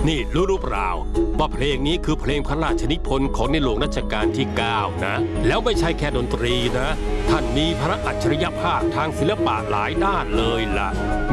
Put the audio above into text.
นี่รู้เปล่าว่าเพลงนี้คือเพลงพระราชนิพนธ์ของในหลวงรัชกาลที่ 9 นะแล้วไม่ใช่แค่ดนตรีนะท่านมีพระอัจฉริยภาพทางศิลปะหลายด้านเลยล่ะ